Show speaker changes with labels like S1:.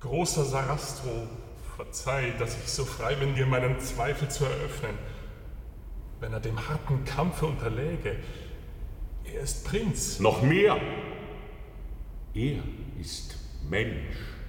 S1: Großer Sarastro, verzeih, dass ich so frei bin, dir meinen Zweifel zu eröffnen. Wenn er dem harten Kampfe unterläge, er ist Prinz.
S2: Noch mehr. Er ist Mensch.